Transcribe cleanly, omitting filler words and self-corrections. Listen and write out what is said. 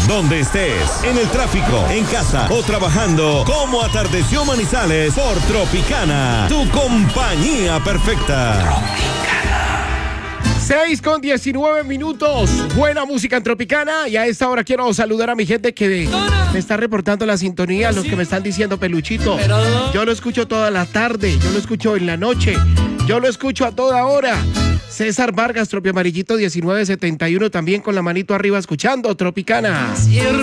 donde estés, en el tráfico, en casa o trabajando, como atardeció Manizales por Tropicana, tu compañía perfecta. 6:19. Buena música en Tropicana. Y a esta hora quiero saludar a mi gente que me está reportando la sintonía, los que me están diciendo Peluchito. Yo lo escucho toda la tarde, yo lo escucho en la noche, yo lo escucho a toda hora. César Vargas, Tropio Amarillito 1971, también con la manito arriba escuchando Tropicana.